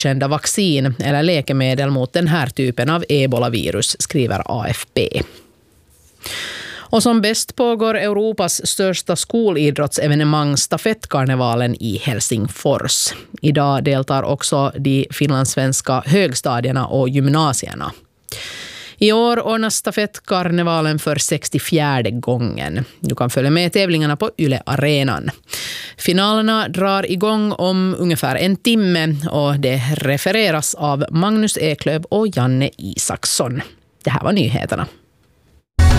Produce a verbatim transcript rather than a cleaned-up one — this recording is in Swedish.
kända vaccin eller läkemedel mot den här typen av ebolavirus, skriver A F P. Och som bäst pågår Europas största skolidrottsevenemang stafettkarnevalen i Helsingfors. Idag deltar också de finlandssvenska högstadierna och gymnasierna. I år ordnas stafettkarnevalen för sextiofjärde gången. Du kan följa med tävlingarna på Yle Arenan. Finalerna drar igång om ungefär en timme och det refereras av Magnus Eklöf och Janne Isaksson. Det här var nyheterna.